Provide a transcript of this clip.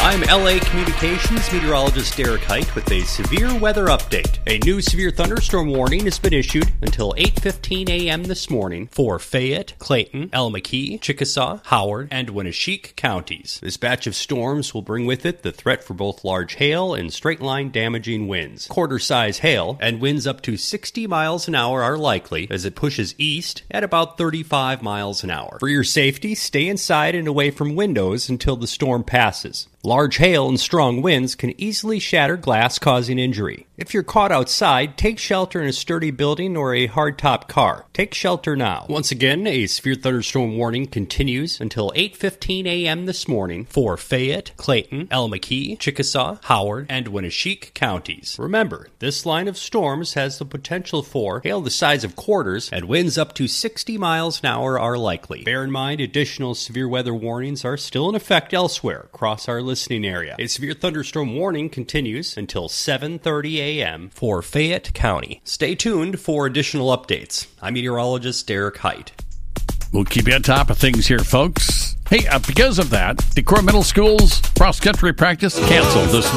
I'm LA Communications meteorologist Derek Height with a severe weather update. A new severe thunderstorm warning has been issued until 8:15 a.m. this morning for Fayette, Clayton, El McKee, Chickasaw, Howard, and Winneshiek counties. This batch of storms will bring with it the threat for both large hail and straight-line damaging winds. Quarter-size hail and winds up to 60 miles an hour are likely as it pushes east at about 35 miles an hour. For your safety, stay inside and away from windows until the storm passes. Large hail and strong winds can easily shatter glass, causing injury. If you're caught outside, take shelter in a sturdy building or a hardtop car. Take shelter now. Once again, a severe thunderstorm warning continues until 8:15 a.m. this morning for Fayette, Clayton, El McKee, Chickasaw, Howard, and Winneshiek counties. Remember, this line of storms has the potential for hail the size of quarters, and winds up to 60 miles an hour are likely. Bear in mind, additional severe weather warnings are still in effect elsewhere across our listening area. A severe thunderstorm warning continues until 7:30 a.m. for Fayette County. Stay tuned for additional updates. I'm meteorologist Derek Height. We'll keep you on top of things here, folks. Hey, because of that, Decorah Middle School's cross-country practice canceled this